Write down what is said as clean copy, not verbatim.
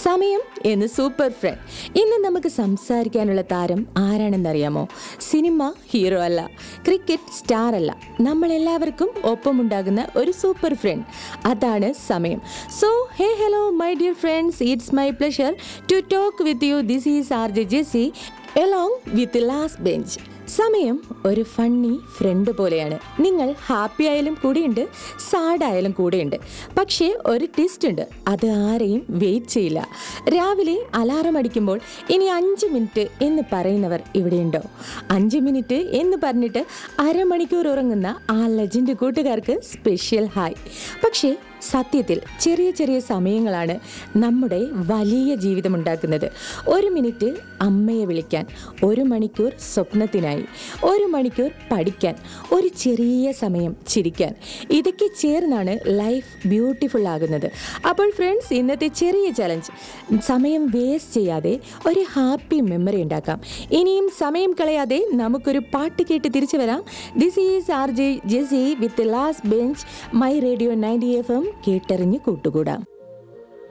സമയം എന്ന് super front. ഇന്ന് നമുക്ക് സംസാരിക്കാനുള്ള താരം ആരാണെന്നറിയാമോ? സിനിമ ഹീറോ അല്ല, ക്രിക്കറ്റ് സ്റ്റാർ അല്ല, നമ്മളെല്ലാവർക്കും ഒപ്പമുണ്ടാകുന്ന ഒരു സൂപ്പർ ഫ്രണ്ട്. അതാണ് സമയം. So hello my dear friends, it's my pleasure to talk with you. This is R J Jessy along with last bench. സമയം ഒരു ഫണ്ണി ഫ്രണ്ട് പോലെയാണ്. നിങ്ങൾ ഹാപ്പി ആയാലും കൂടെയുണ്ട്, സാഡ് ആയാലും കൂടെയുണ്ട്. പക്ഷേ ഒരു ട്വിസ്റ്റ് ഉണ്ട്, അത് ആരെയും വെയിറ്റ് ചെയ്യില്ല. രാവിലെ അലാറം അടിക്കുമ്പോൾ ഇനി 5 മിനിറ്റ് എന്ന് പറയുന്നവർ ഇവിടെയുണ്ടോ? 5 മിനിറ്റ് എന്ന് പറഞ്ഞിട്ട് അരമണിക്കൂർ ഉറങ്ങുന്ന ആ ലെജൻഡ് കൂട്ടുകാർക്ക് സ്പെഷ്യൽ ഹായ്. പക്ഷേ സത്യത്തിൽ ചെറിയ ചെറിയ സമയങ്ങളാണ് നമ്മുടെ വലിയ ജീവിതമുണ്ടാക്കുന്നത്. 1 മിനിറ്റ് അമ്മയെ വിളിക്കാൻ, 1 മണിക്കൂർ സ്വപ്നത്തിനായി, 1 മണിക്കൂർ പഠിക്കാൻ, ഒരു ചെറിയ സമയം ചിരിക്കാൻ, ഇതൊക്കെ ചേർന്നാണ് ലൈഫ് ബ്യൂട്ടിഫുൾ ആകുന്നത്. അപ്പോൾ ഫ്രണ്ട്സ്, ഇന്നത്തെ ചെറിയ ചലഞ്ച്, സമയം വേസ്റ്റ് ചെയ്യാതെ ഒരു ഹാപ്പി മെമ്മറി ഉണ്ടാക്കാം. ഇനിയും സമയം കളയാതെ നമുക്കൊരു പാട്ട് കേട്ട് തിരിച്ചു വരാം. This is R J Jessy with last bench, my radio 90 FM. കേട്ടറിഞ്ഞ് കൂട്ടുകൂടാം.